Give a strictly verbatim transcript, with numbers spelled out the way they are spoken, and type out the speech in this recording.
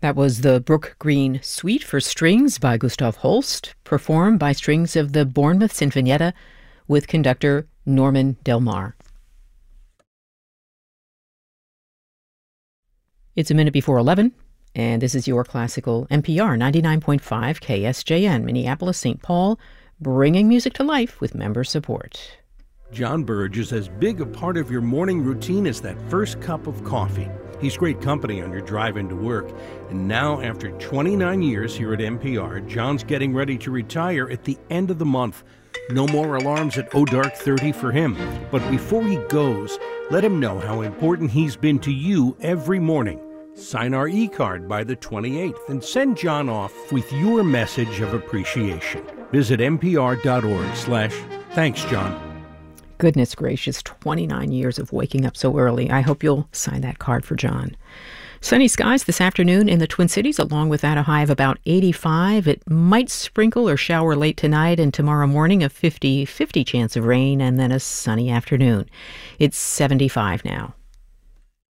That was the Brook Green Suite for Strings by Gustav Holst, performed by strings of the Bournemouth Sinfonietta with conductor Norman Del Mar. It's a minute before eleven, and this is your classical N P R ninety-nine point five K S J N, Minneapolis, Saint Paul, bringing music to life with member support. John Burge is as big a part of your morning routine as that first cup of coffee. He's great company on your drive into work. And now, after twenty-nine years here at N P R, John's getting ready to retire at the end of the month. No more alarms at oh dark thirty for him. But before he goes, let him know how important he's been to you every morning. Sign our e-card by the twenty-eighth and send John off with your message of appreciation. Visit npr.org slash thanks, John. Goodness gracious, twenty-nine years of waking up so early. I hope you'll sign that card for John. Sunny skies this afternoon in the Twin Cities, along with that a high of about eighty-five. It might sprinkle or shower late tonight, and tomorrow morning a fifty-fifty chance of rain, and then a sunny afternoon. It's seventy-five now.